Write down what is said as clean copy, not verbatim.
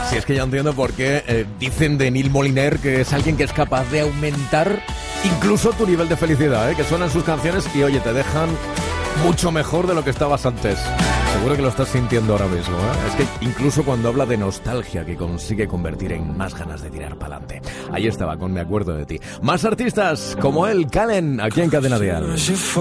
Si es que ya entiendo por qué dicen de Neil Moliner que es alguien que es capaz de aumentar incluso tu nivel de felicidad, que suenan sus canciones y oye, te dejan mucho mejor de lo que estabas antes. Seguro que lo estás sintiendo ahora mismo, Es que incluso cuando habla de nostalgia, que consigue convertir en más ganas de tirar para adelante. Ahí estaba, con Me acuerdo de ti. Más artistas como él, Kallen, aquí en Cadena Dial.